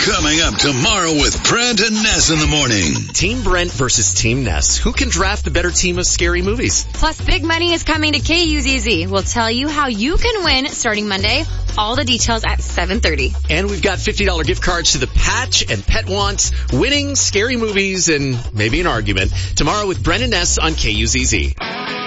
Coming up tomorrow with Brent and Ness in the morning. Team Brent versus Team Ness. Who can draft the better team of scary movies? Plus, big money is coming to KUZZ. We'll tell you how you can win starting Monday. All the details at 7:30. And we've got $50 gift cards to the Patch and Pet Wants, winning, scary movies, and maybe an argument. Tomorrow with Brent and Ness on KUZZ.